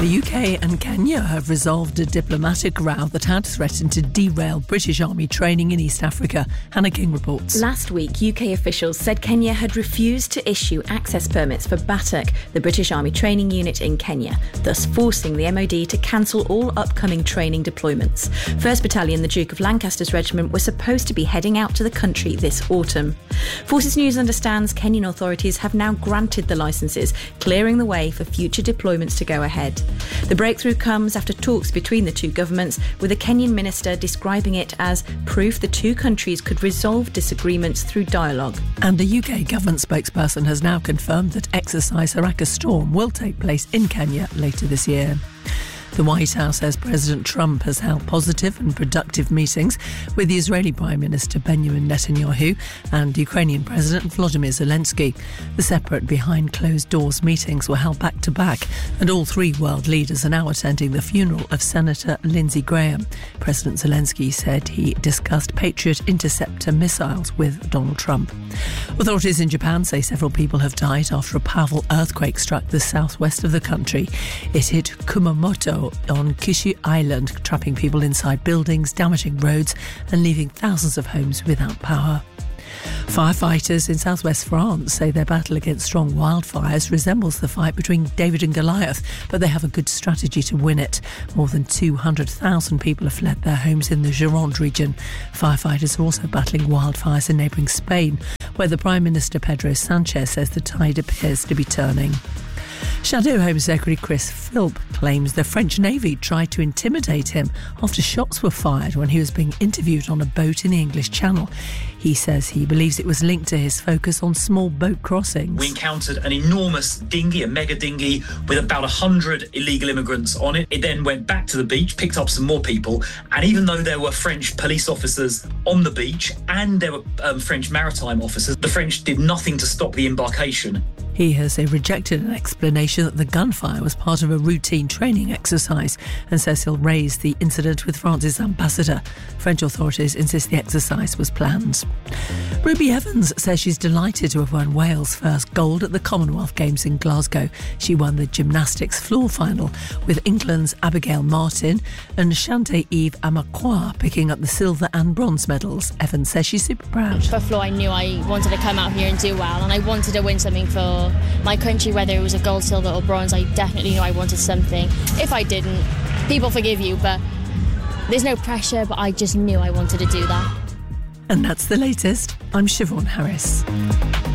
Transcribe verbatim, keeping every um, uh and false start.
The U K and Kenya have resolved a diplomatic row that had threatened to derail British Army training in East Africa. Hannah King reports. Last week, U K officials said Kenya had refused to issue access permits for BATAC, the British Army training unit in Kenya, thus forcing the M O D to cancel all upcoming training deployments. first Battalion, the Duke of Lancaster's regiment, were supposed to be heading out to the country this autumn. Forces News understands Kenyan authorities have now granted the licences, clearing the way for future deployments to go ahead. The breakthrough comes after talks between the two governments, with a Kenyan minister describing it as proof the two countries could resolve disagreements through dialogue. And a U K government spokesperson has now confirmed that exercise Haraka Storm will take place in Kenya later this year. The White House says President Trump has held positive and productive meetings with the Israeli Prime Minister Benjamin Netanyahu and Ukrainian President Volodymyr Zelensky. The separate behind-closed-doors meetings were held back-to-back, and all three world leaders are now attending the funeral of Senator Lindsey Graham. President Zelensky said he discussed Patriot interceptor missiles with Donald Trump. Authorities in Japan say several people have died after a powerful earthquake struck the southwest of the country. It hit Kumamoto on Kyushu Island, trapping people inside buildings, damaging roads and leaving thousands of homes without power. Firefighters in southwest France say their battle against strong wildfires resembles the fight between David and Goliath, but they have a good strategy to win it. More than two hundred thousand people have fled their homes in the Gironde region. Firefighters are also battling wildfires in neighbouring Spain, where the Prime Minister Pedro Sanchez says the tide appears to be turning. Shadow Home Secretary Chris Philp claims the French Navy tried to intimidate him after shots were fired when he was being interviewed on a boat in the English Channel. He says he believes it was linked to his focus on small boat crossings. We encountered an enormous dinghy, a mega dinghy, with about one hundred illegal immigrants on it. It then went back to the beach, picked up some more people, and even though there were French police officers on the beach and there were um, French maritime officers, the French did nothing to stop the embarkation. He has rejected an explanation that the gunfire was part of a routine training exercise and says he'll raise the incident with France's ambassador. French authorities insist the exercise was planned. Ruby Evans says she's delighted to have won Wales' first gold at the Commonwealth Games in Glasgow. She won the gymnastics floor final with England's Abigail Martin and Shante-Eve Amakwa picking up the silver and bronze medals. Evans says she's super proud. For floor, I knew I wanted to come out here and do well, and I wanted to win something for my country, whether it was a gold, silver or bronze. I definitely knew I wanted something. If I didn't, people forgive you, but there's no pressure, but I just knew I wanted to do that. And that's the latest. I'm Siobhan Harris.